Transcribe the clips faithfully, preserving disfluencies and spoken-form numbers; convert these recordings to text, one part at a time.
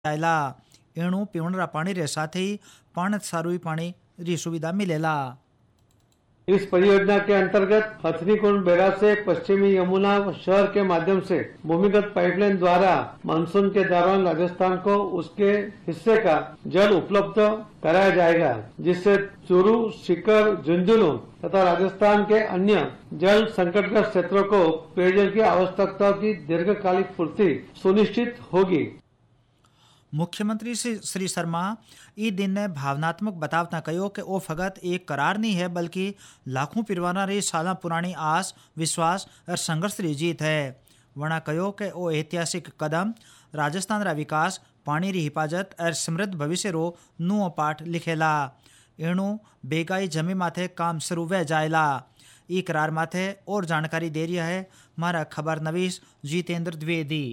आयला। एणु पीवणरा पानी रे साथ ही पाण सारू पानी री सुविधा मिलेला। इस परियोजना के अंतर्गत हथनीकुंड बैराज से पश्चिमी यमुना शहर के माध्यम से भूमिगत पाइपलाइन द्वारा मानसून के दौरान राजस्थान को उसके हिस्से का जल उपलब्ध कराया जाएगा, जिससे चूरू, सीकर, झुंझुनू तथा राजस्थान के अन्य जल संकटग्रस्त क्षेत्रों को पेयजल की आवश्यकता की दीर्घकालिक पूर्ति सुनिश्चित होगी। मुख्यमंत्री श्री शर्मा ई दिन ने भावनात्मक बतावता कहो कि ओ फगत एक करार नहीं है, बल्कि लाखों पिरवाना री साल पुरानी आस, विश्वास और संघर्ष री जीत है। वना कहो कि ओ ऐतिहासिक कदम राजस्थान रा विकास, पानी री हिफाजत और समृद्ध भविष्य रो नुओ पाठ लिखेला। एणु बेगाई जमी माथे काम शुरू वे जायला। ई करार माथे और जानकारी दे रही है हमारा खबर नवीस जितेंद्र द्विवेदी।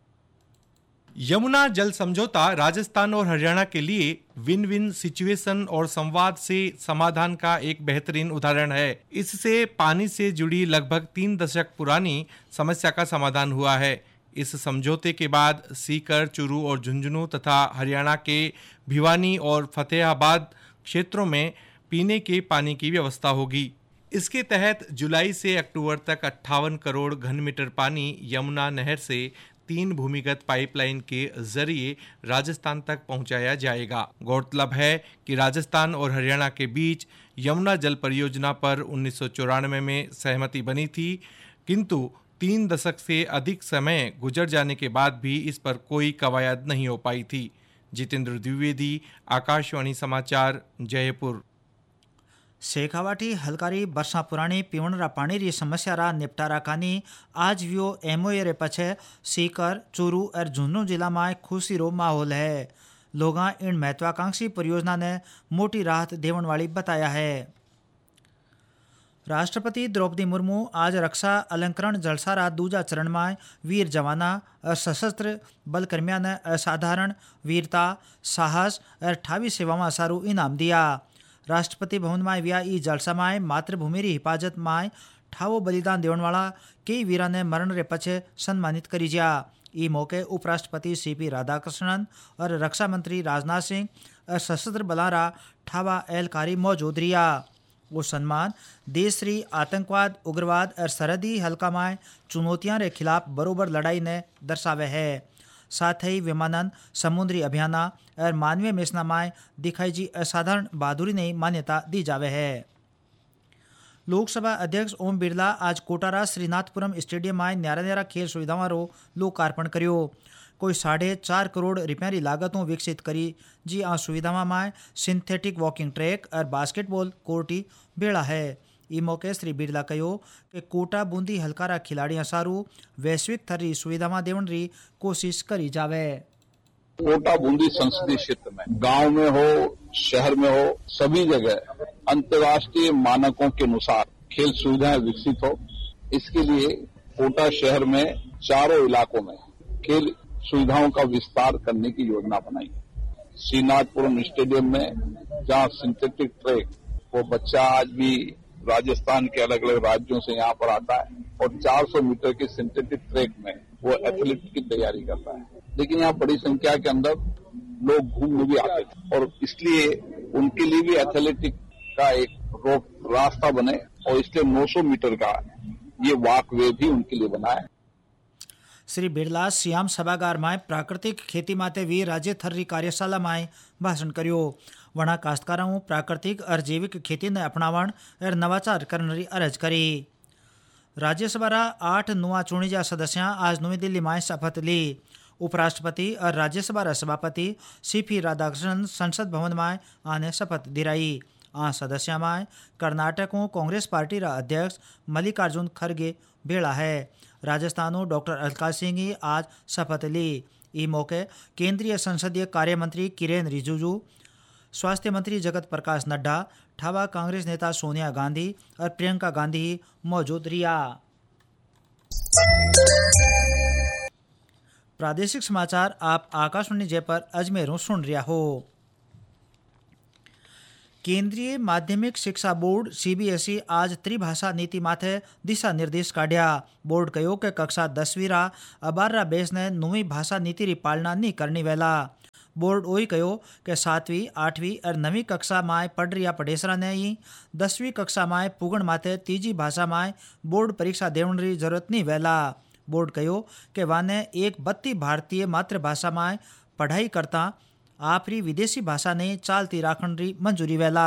यमुना जल समझौता राजस्थान और हरियाणा के लिए विन विन सिचुएशन और संवाद से समाधान का एक बेहतरीन उदाहरण है। इससे पानी से जुड़ी लगभग तीन दशक पुरानी समस्या का समाधान हुआ है। इस समझौते के बाद सीकर, चूरू और झुंझुनू तथा हरियाणा के भिवानी और फतेहाबाद क्षेत्रों में पीने के पानी की व्यवस्था होगी। इसके तहत जुलाई से अक्टूबर तक अट्ठावन करोड़ घन मीटर पानी यमुना नहर से तीन भूमिगत पाइपलाइन के जरिए राजस्थान तक पहुंचाया जाएगा। गौरतलब है कि राजस्थान और हरियाणा के बीच यमुना जल परियोजना पर उन्नीस सौ चौरानवे में सहमति बनी थी, किंतु तीन दशक से अधिक समय गुजर जाने के बाद भी इस पर कोई कवायद नहीं हो पाई थी। जितेंद्र द्विवेदी, आकाशवाणी समाचार, जयपुर। शेखावाटी हलकारी वर्षा पुरानी पीवणरा पानी री समस्या रा निपटारा कानी आज वियो एमओए रे पछे सीकर, चूरू और झुंझुनू जिला में खुशी रो माहौल है। लोगां इन महत्वाकांक्षी परियोजना ने मोटी राहत देवन वाली बताया है। राष्ट्रपति द्रौपदी मुर्मू आज रक्षा अलंकरण जलसा रा दूजा चरण में वीर जवाना और सशस्त्र बल कर्मियों ने असाधारण वीरता, साहस और ठावी सेवा में सारू इनाम दिया। राष्ट्रपति भवन में व्या ई जलसा में मातृभूमि री हिफाजत में ठावो बलिदान देवन वाला कई वीरा ने मरण रे पछे सम्मानित करी जा। ई मौके उपराष्ट्रपति सीपी राधाकृष्णन और रक्षा मंत्री राजनाथ सिंह और सशस्त्र बलारा ठावा एहलकारी मौजूद रिया। वो सम्मान देश री आतंकवाद, उग्रवाद और सरहदी हल्का में चुनौतियों के खिलाफ बरोबर लड़ाई ने दर्शावे है। साथ ही विमानन, समुद्री अभियान और मानवीय मिशना में दिखाई जी असाधारण बहादुरी ने मान्यता दी जावे है। लोकसभा अध्यक्ष ओम बिरला आज कोटारा श्रीनाथपुरम स्टेडियम में न्यारा न्यारा खेल सुविधाओं रो लोकार्पण करियो। कोई साढ़े चार करोड़ रुपया की लागतों विकसित करी जी आ सुविधाओं में सिंथेटिक वॉकिंग ट्रैक और बास्केटबॉल कोर्ट बेड़ा है। ई मौके श्री बिरला कहो कि कोटा बूंदी हलकारा खिलाड़ियां सारू वैश्विक थरी सुविधावां देवन री कोशिश करी जावे। कोटा बूंदी संसदीय क्षेत्र में गांव में हो, शहर में हो, सभी जगह अंतर्राष्ट्रीय मानकों के अनुसार खेल सुविधाएं विकसित हो। इसके लिए कोटा शहर में चारों इलाकों में खेल सुविधाओं का विस्तार करने की योजना बनाई। श्रीनाथपुरम स्टेडियम में जहां सिंथेटिक ट्रैक, वो बच्चा आज भी राजस्थान के अलग अलग राज्यों से यहाँ पर आता है और चार सौ मीटर के सिंथेटिक ट्रैक में वो एथलेट की तैयारी करता है। लेकिन यहाँ बड़ी संख्या के अंदर लोग घूमने भी आते थे और इसलिए उनके लिए भी एथलेटिक का एक रोड रास्ता बने और इसलिए नौ सौ मीटर का ये वॉक वे भी उनके लिए बना है। श्री बिरला श्याम सभागार में प्राकृतिक खेती माटे वी राज्य थर्री कार्यशाला में भाषण कर्यो। वणा काश्तकारों प्राकृतिक और जैविक खेती ने अपनावण और नवाचार करने की अरज करी। राज्यसभा रा आठ नुआ चुणीजा सदस्यां आज नई दिल्ली में शपथ ली। उपराष्ट्रपति और राज्यसभा रा सभापति सीपी राधाकृष्णन संसद भवन में आने शपथ दिलाई। आ सदस्या में कर्नाटकों कांग्रेस पार्टी रा अध्यक्ष मल्लिकार्जुन खड़गे भेड़ा है। राजस्थानों डॉक्टर अलका सिंह आज शपथ ली। ई मौके केंद्रीय संसदीय कार्य मंत्री किरेन रिजिजू, स्वास्थ्य मंत्री जगत प्रकाश नड्डा, ठावा कांग्रेस नेता सोनिया गांधी और प्रियंका गांधी मौजूद रिया। प्रादेशिक समाचार आप आकाशवाणी जयपुर अजमेरों सुन रिया हो। केंद्रीय माध्यमिक शिक्षा बोर्ड सीबीएसई आज त्रिभाषा नीति माथे दिशा निर्देश काढ़िया। बोर्ड कहो कि कक्षा दसवीं रा अबार रा बेस ने नवी भाषा नीति री पालना नहीं करनी वेला। बोर्ड ओई कहो कि सातवीं आठवीं और नवीं कक्षा में पढ़ रहा पढ़ेसरा ने ही दसवीं कक्षा में पुगण माथे तीजी भाषा में बोर्ड परीक्षा देवण री जरूरत नहीं वहला। बोर्ड कहो कि वाने एक बत्ती भारतीय मातृभाषा में पढ़ाई करता आपरी विदेशी भाषा ने चालती राखण री मंजूरी वहला।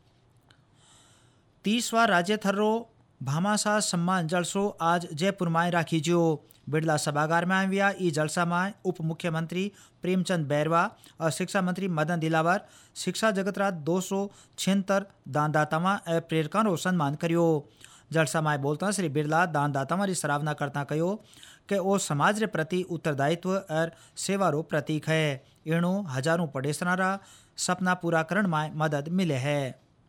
तीसवा राज्य थर्रो भामाशाह सम्मान जलसो आज जयपुर में राखी जो। बिरला सभागार में आया ई जलसा में उप मुख्यमंत्री प्रेमचंद बैरवा और शिक्षा मंत्री मदन दिलावर शिक्षा जगतरा दो सौ छिहत्तर दानदाताओं और प्रेरकों रो सम्मान करियो। जलसा में बोलता श्री बिरला दानदाताओं की सराहना करता कहो कि वो समाज रे प्रति उत्तरदायित्व और सेवा रो प्रतीक है। इणु हजारों पढ़ेसनारा सपना पूरा करने में मदद मिले है।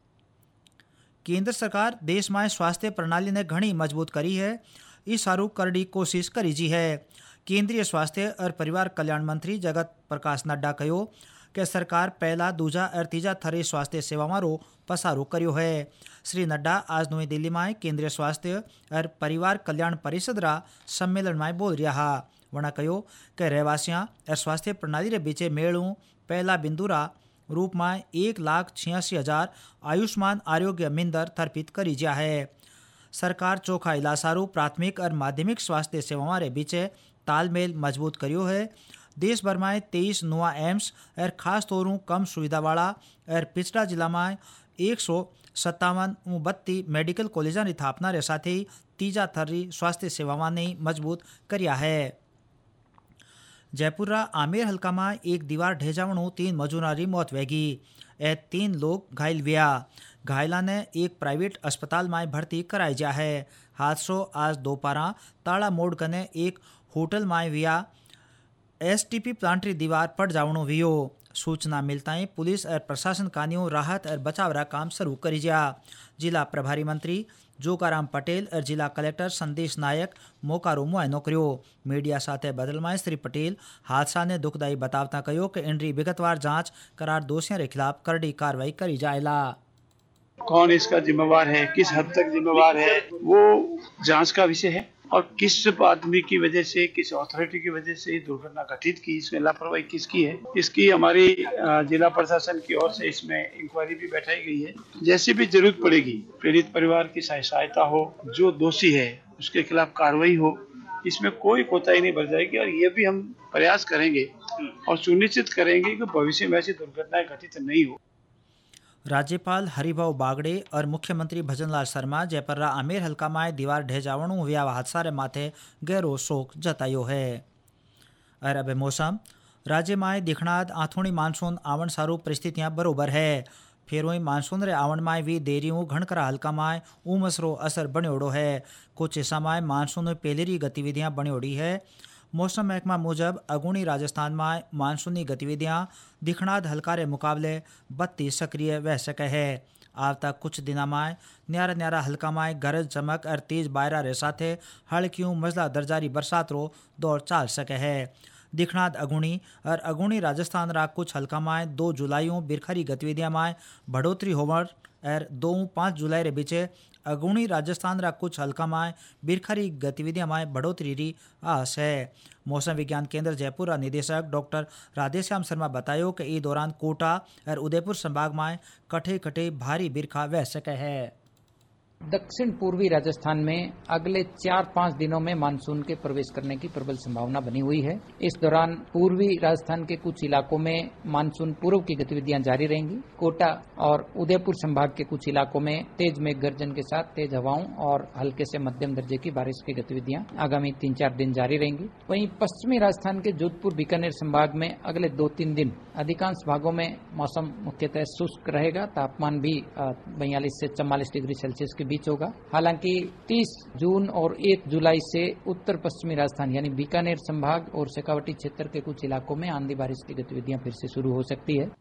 केंद्र सरकार देश में स्वास्थ्य प्रणाली ने घनी मजबूत करी है, इस सारू करड़ी कोशिश करी जी है। केंद्रीय स्वास्थ्य और परिवार कल्याण मंत्री जगत प्रकाश नड्डा कहो कि सरकार पहला दूजा और तीजा थरे स्वास्थ्य सेवाओं रो पसारो करियो है। श्री नड्डा आज नई दिल्ली में केंद्रीय स्वास्थ्य और परिवार कल्याण परिषद रा सम्मेलन में बोल रहा। वना कहो कि रहवासियां और स्वास्थ्य प्रणाली रे बीचे मेलू पहला बिंदुरा रूप में एक लाख छियासी हजार आयुष्मान आरोग्य मिंदर थर्पित करी जा है। सरकार चोखा इलासारू प्राथमिक और माध्यमिक स्वास्थ्य सेवाओं रे बीचे तालमेल मजबूत करियो है। देश भर में तेईस नुआ एम्स और खास तौर कम सुविधा वाला और पिछड़ा जिला में एक सौ सत्तावन बत्ती मेडिकल कॉलेजा की स्थापना रे साथ ही तीजा थरी स्वास्थ्य सेवाओं ने मजबूत करिया है। जयपुर रा आमेर हल्का में एक दीवार ढेजावणु तीन मजूरा री मौत वैगी। ए तीन लोग घायल व्या। घायला ने एक प्राइवेट अस्पताल में भर्ती कराई जा है। हादसो आज दोपहर ताड़ा मोड़ कने एक होटल में व्या एसटीपी प्लांट री दीवार पड़ जावणु वियो। सूचना मिलता ही पुलिस और प्रशासन कानियों राहत और बचाव रा काम शुरू करी जा। जिला प्रभारी मंत्री जोगाराम पटेल और जिला कलेक्टर संदेश नायक मोकारो मुआयनो कर्यो। मीडिया साथे बदल में श्री पटेल हादसा ने दुखदायी बतावता कहो कि इनरी विगतवार जांच करार दोषियों के खिलाफ करड़ी कार्रवाई करी जाएला। कौन इसका जिम्मेवार है, किस हद तक जिम्मेवार है, वो जांच का विषय है और किस आदमी की वजह से, किस अथॉरिटी की वजह से दुर्घटना घटित की, इसमें लापरवाही किसकी है, इसकी हमारी जिला प्रशासन की ओर से इसमें इंक्वायरी भी बैठाई गई है। जैसी भी जरूरत पड़ेगी पीड़ित परिवार की सहायता हो, जो दोषी है उसके खिलाफ कार्रवाई हो, इसमें कोई कोताही नहीं बरत जाएगी। और ये भी हम प्रयास करेंगे और सुनिश्चित करेंगे कि भविष्य में ऐसी दुर्घटनाएं घटित नहीं हो। राज्यपाल हरिभाऊ बागड़े और मुख्यमंत्री भजनलाल शर्मा जयपुर आमेर हल्का में दीवार ढेजावणु हुआ हादसा रे माथे गहरो शोक जतायो है। और अब मौसम राज्य में दिखणाद आथोणी मानसून आवण सारू परिस्थितियां बरोबर है। फेरोई मानसून रे आवण में भी देरियों घणकरा हल्का में उमस रो असर बण्योड़ो है। कुछ हिस्सा में मानसून पहलेरी गतिविधियां बण्योड़ी है। मौसम महकमा मुजब अगुणी राजस्थान में मानसूनी गतिविधियां दिखणाद हल्का रे मुकाबले बत्ती सक्रिय वह सके है। आवता कुछ दिना में न्यारा न्यारा हल्का में गरज चमक और तेज बायरा रे साथे हल्कियों मजला दर्जारी बरसात रो दौर चाल सके है। दिखणाद अगुणी और अगुणी राजस्थान रा कुछ हल्का में दो जुलाईयों बिरखरी गतिविधियां में बढ़ोतरी होवर और दो पाँच जुलाई रे बीचे अगुणी राजस्थान रा कुछ हल्का में बिरखरी गतिविधियां में बढ़ोतरी री आस है। मौसम विज्ञान केंद्र जयपुर रा निदेशक डॉक्टर राधेश्याम शर्मा बतायो कि इस दौरान कोटा और उदयपुर संभाग में कटे कटे भारी बिरखा वह सके है। दक्षिण पूर्वी राजस्थान में अगले चार पाँच दिनों में मानसून के प्रवेश करने की प्रबल संभावना बनी हुई है। इस दौरान पूर्वी राजस्थान के कुछ इलाकों में मानसून पूर्व की गतिविधियां जारी रहेंगी। कोटा और उदयपुर संभाग के कुछ इलाकों में तेज मेघ गर्जन के साथ तेज हवाओं और हल्के से मध्यम दर्जे की बारिश की गतिविधियां आगामी तीन चार दिन जारी रहेंगी। वहीं पश्चिमी राजस्थान के जोधपुर बीकानेर संभाग में अगले दो तीन दिन अधिकांश भागों में मौसम मुख्यतः शुष्क रहेगा। तापमान भी बयालीस से चौवालीस डिग्री सेल्सियस के बीच होगा। हालांकि तीस जून और एक जुलाई से उत्तर पश्चिमी राजस्थान यानी बीकानेर संभाग और शेखावटी क्षेत्र के कुछ इलाकों में आंधी बारिश की गतिविधियां फिर से शुरू हो सकती है।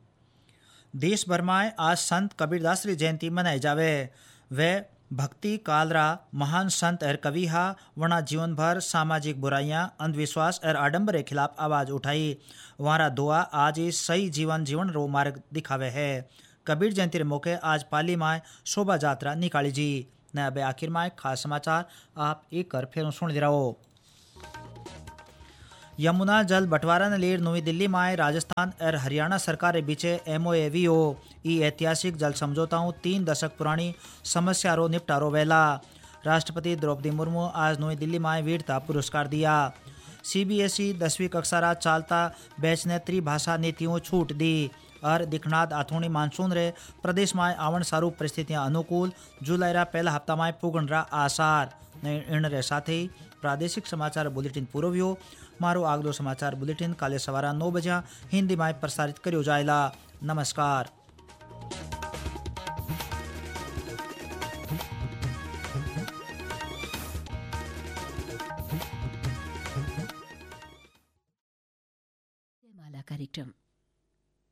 देश भर में आज संत कबीरदास री जयंती मनाई जावे। वे भक्ति कालरा महान संत और कवि हा वना जीवन भर सामाजिक बुराइयां, अंधविश्वास और आडंबर के खिलाफ आवाज उठाई। वहारा दुआ आज ही सही जीवन जीवन रो मार्ग दिखावे है। कबीर जयंती के मौके आज पाली में शोभा यात्रा निकाली जी। न अब आखिर में खास समाचार आप एक कर फिर सुन रहो। यमुना जल बंटवारा ने लेर नई दिल्ली में राजस्थान और हरियाणा सरकार बीच एमओए वीओ ई ऐतिहासिक जल समझौताओं तीन दशक पुरानी समस्या रो निपटारो वेला। राष्ट्रपति द्रौपदी मुर्मू आज नई दिल्ली में वीरता पुरस्कार दिया। सीबीएसई दसवीं कक्षा रा चालता बैच ने त्रिभाषा नीतियों छूट दी और दिखनाद आथोनी मानसून रे प्रदेश में आवण सारू परिस्थितियां अनुकूल जुलाई रा पहला हफ्ता में पुगण रा आसार। इन रे साथ ही प्रादेशिक समाचार बुलेटिन पूरो हुयो। मारो आगलो समाचार बुलेटिन काले सवारा नौ बजे हिंदी में प्रसारित करियो जायला। नमस्कार। माला कार्यक्रम।